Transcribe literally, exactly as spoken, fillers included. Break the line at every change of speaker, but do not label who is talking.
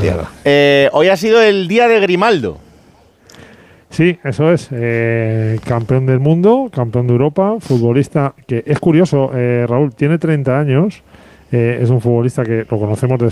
Artiaga.
Eh, hoy ha sido el día de Grimaldo.
Sí, eso es. Eh, campeón del mundo, campeón de Europa, futbolista que es curioso, eh, Raúl, tiene treinta años, eh, es un futbolista que lo conocemos de